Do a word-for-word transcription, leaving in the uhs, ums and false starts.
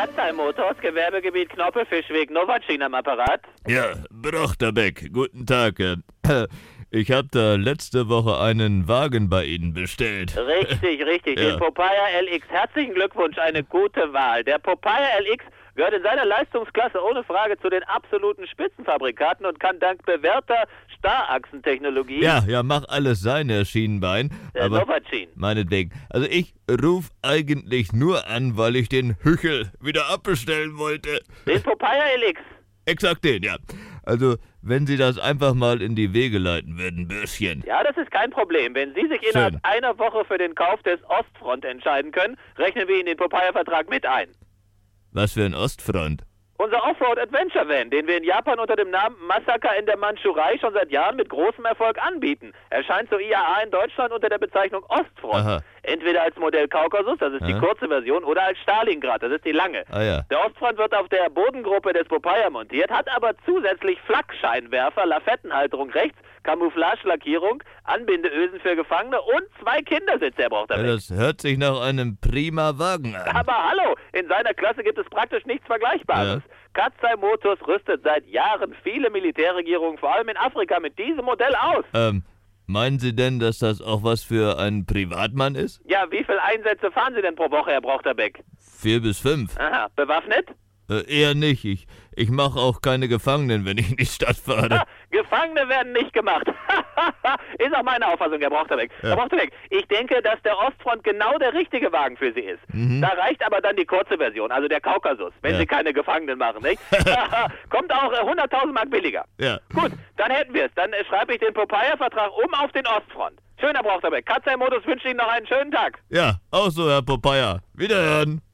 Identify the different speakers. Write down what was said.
Speaker 1: Katzheim Motors, Gewerbegebiet Knoppelfischweg, Novacin am Apparat.
Speaker 2: Ja, Brochterbeck, guten Tag. äh, Ich habe da letzte Woche einen Wagen bei Ihnen bestellt.
Speaker 1: Richtig, richtig,
Speaker 2: Ja.
Speaker 1: den Popeye L X. Herzlichen Glückwunsch, eine gute Wahl. Der Popeye L X gehört in seiner Leistungsklasse ohne Frage zu den absoluten Spitzenfabrikaten und kann dank bewährter Starrachsentechnologie,
Speaker 2: Ja, ja, mach alles sein, Herr Schienenbein.
Speaker 1: äh,
Speaker 2: Aber
Speaker 1: Novacin.
Speaker 2: meinetwegen. Also ich ruf eigentlich nur an, weil ich den Hüchel wieder abbestellen wollte.
Speaker 1: Den Popeye L X.
Speaker 2: Exakt den, ja. Also, wenn Sie das einfach mal in die Wege leiten würden, Bürschchen.
Speaker 1: Ja, das ist kein Problem. Wenn Sie sich innerhalb
Speaker 2: Schön.
Speaker 1: einer Woche für den Kauf des Ostfront entscheiden können, rechnen wir Ihnen den Popeye-Vertrag mit ein.
Speaker 2: Was für ein Ostfront.
Speaker 1: Unser Offroad-Adventure-Van, den wir in Japan unter dem Namen Massaker in der Mandschurei schon seit Jahren mit großem Erfolg anbieten, erscheint zur I A A in Deutschland unter der Bezeichnung Ostfront.
Speaker 2: Aha.
Speaker 1: Entweder als Modell Kaukasus, das ist die
Speaker 2: Ja.
Speaker 1: kurze Version, oder als Stalingrad, das ist die lange.
Speaker 2: Ah ja.
Speaker 1: Der Ostfront wird auf der Bodengruppe des Popeye montiert, hat aber zusätzlich Flakscheinwerfer, Lafettenhalterung rechts, Camouflage-Lackierung, Anbindeösen für Gefangene und zwei Kindersitze, er braucht
Speaker 2: ja.
Speaker 1: er.
Speaker 2: Das hört sich nach einem prima Wagen an.
Speaker 1: Aber hallo, in seiner Klasse gibt es praktisch nichts Vergleichbares. Katzheim Motors rüstet seit Jahren viele Militärregierungen, vor allem in Afrika, mit diesem Modell aus.
Speaker 2: Ähm, meinen Sie denn, dass das auch was für einen Privatmann ist?
Speaker 1: Ja, wie viele Einsätze fahren Sie denn pro Woche, Herr Brochterbeck?
Speaker 2: Vier bis fünf.
Speaker 1: Aha, bewaffnet?
Speaker 2: Äh, eher nicht. Ich, ich mache auch keine Gefangenen, wenn ich in die Stadt fahre.
Speaker 1: Ha, Gefangene werden nicht gemacht. Ist auch meine Auffassung, Herr Brochterbeck.
Speaker 2: Ja.
Speaker 1: Herr Brochterbeck, ich denke, dass der Ostfront genau der richtige Wagen für Sie ist.
Speaker 2: Mhm.
Speaker 1: Da reicht aber dann die kurze Version, also der Kaukasus, wenn
Speaker 2: Ja.
Speaker 1: Sie keine Gefangenen machen, nicht? Kommt auch äh, hunderttausend Mark billiger.
Speaker 2: Ja.
Speaker 1: Gut, dann hätten wir es. Dann äh, schreibe ich den Popeye-Vertrag um auf den Ostfront. Schöner Brochterbeck. Katzheim Motors wünscht Ihnen noch einen schönen Tag.
Speaker 2: Ja, auch so, Herr Popeye. Wiederhören.